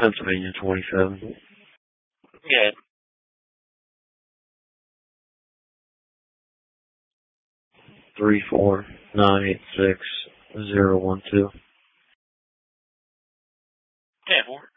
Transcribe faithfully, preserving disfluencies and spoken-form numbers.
Pennsylvania twenty-seven. Yeah. Three four nine eight six zero one two. Yeah, four.